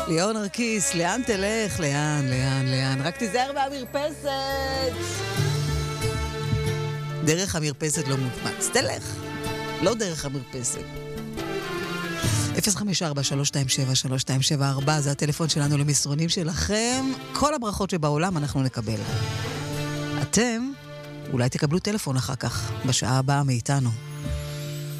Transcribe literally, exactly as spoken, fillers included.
ליאור נרקיס, לאן תלך? לאן, לאן, לאן? רק תיזהר מהמרפסת. דרך המרפסת לא מוקמץ. תלך. לא דרך המרפסת. אפס חמש ארבע שלוש שתיים שבע שלוש שתיים שבע ארבע זה הטלפון שלנו למסרונים שלכם. כל הברכות שבעולם אנחנו נקבל. אתם אולי תקבלו טלפון אחר כך, בשעה הבאה מאיתנו.